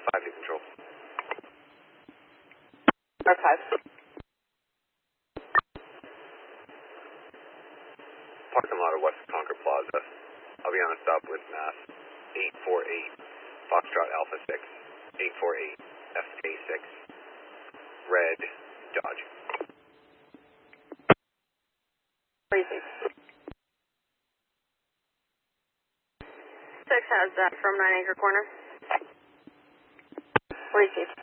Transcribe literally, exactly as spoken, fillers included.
five to control. Star five. Parking lot of West Concord Plaza. I'll be on a stop with Mass eight four eight, Foxtrot Alpha six, eight four eight, F K six, red, Dodge. Crazy. Six has that from nine acre corner. Receive.